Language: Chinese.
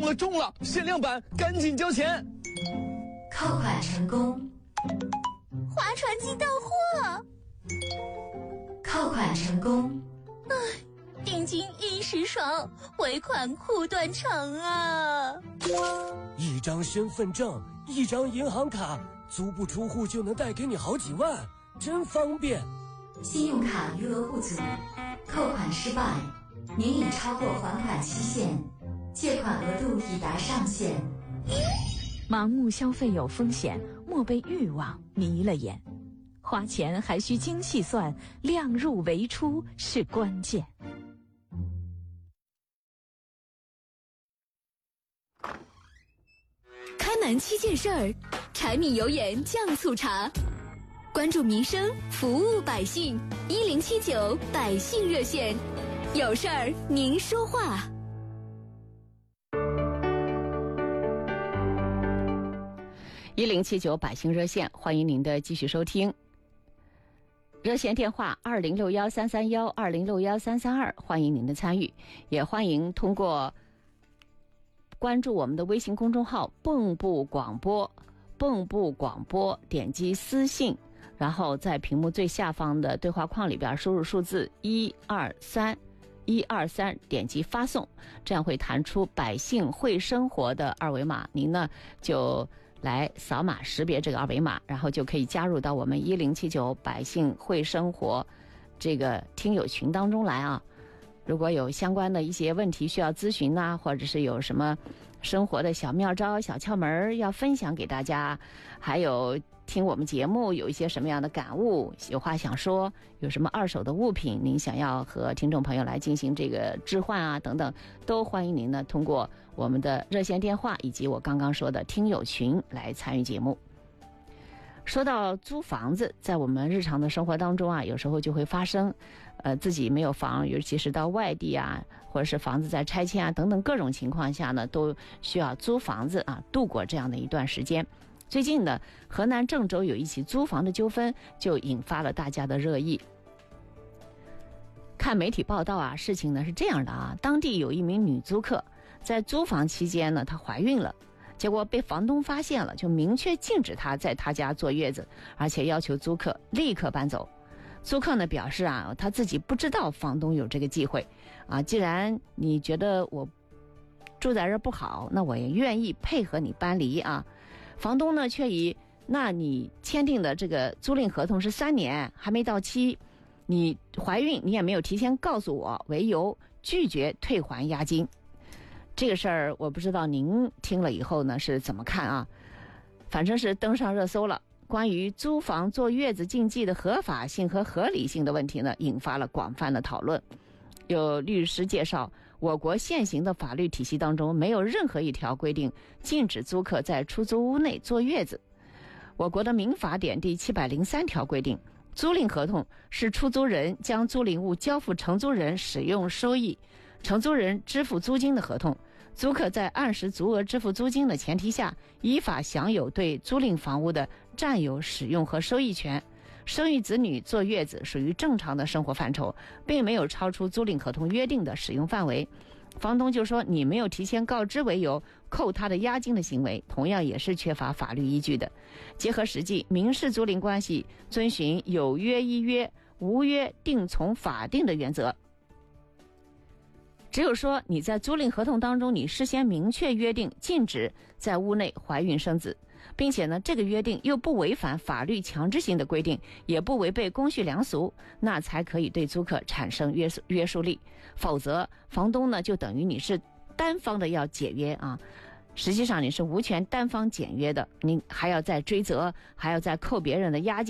了，限量版，赶紧交钱。 扣款成功， 划船机到货， 扣款成功。 定金一时爽，尾款苦短长啊！ 一张身份证，一张银行卡，足不出户就能贷给你好几万，真方便。 信用卡余额不足，扣款失败，您已超过还款期限，借款额度已达上限。 盲目消费有风险，莫被欲望迷了眼。花钱还需精细算，量入为出是关键。 开门7件事儿，柴米油盐酱醋茶，关注民生，服务百姓。1079百姓热线，有事儿您说话。 1079百姓热线，欢迎您的继续收听。热线电话20613312 20613332，欢迎您的参与，也欢迎通过关注我们的微信公众号蚌埠广播，蚌埠广播，点击私信，然后在屏幕最下方的对话框里边输入数字123，点击发送，这样会弹出百姓会生活的二维码，您呢就来扫码识别这个二维码，然后就可以加入到我们1079百姓会生活这个听友群当中来啊。如果有相关的一些问题需要咨询啊，或者是有什么生活的小妙招、小窍门要分享给大家，还有听我们节目有一些什么样的感悟，有话想说，有什么二手的物品您想要和听众朋友来进行这个置换啊等等，都欢迎您呢通过我们的热线电话以及我刚刚说的听友群来参与节目。说到租房子，在我们日常的生活当中啊，有时候就会发生自己没有房，尤其是到外地啊，或者是房子在拆迁啊等等各种情况下呢，都需要租房子啊度过这样的一段时间。最近呢，河南郑州有一起租房的纠纷，就引发了大家的热议。看媒体报道啊，事情呢是这样的啊，当地有一名女租客在租房期间呢，她怀孕了。结果被房东发现了，就明确禁止他在他家坐月子，而且要求租客立刻搬走。租客呢表示啊，他自己不知道房东有这个忌讳啊，既然你觉得我住在这儿不好，那我也愿意配合你搬离啊。房东呢却以那你签订的这个租赁合同是3年，还没到期，你怀孕你也没有提前告诉我为由，拒绝退还押金。这个事儿我不知道您听了以后呢是怎么看啊？反正是登上热搜了。关于租房坐月子禁忌的合法性和合理性的问题呢，引发了广泛的讨论。有律师介绍，我国现行的法律体系当中没有任何一条规定禁止租客在出租屋内坐月子。我国的民法典第703条规定，租赁合同是出租人将租赁物交付承租人使用收益，承租人支付租金的合同。租客在按时足额支付租金的前提下，依法享有对租赁房屋的占有、使用和收益权。生育子女坐月子属于正常的生活范畴，并没有超出租赁合同约定的使用范围。房东就说你没有提前告知为由扣他的押金的行为，同样也是缺乏法律依据的。结合实际，民事租赁关系遵循有约依约，无约定从法定的原则。只有说你在租赁合同当中，你事先明确约定禁止在屋内怀孕生子，并且呢，这个约定又不违反法律强制性的规定，也不违背公序良俗，那才可以对租客产生约束力。否则，房东呢就等于你是单方的要解约啊，实际上你是无权单方解约的，你还要再追责，还要再扣别人的押金。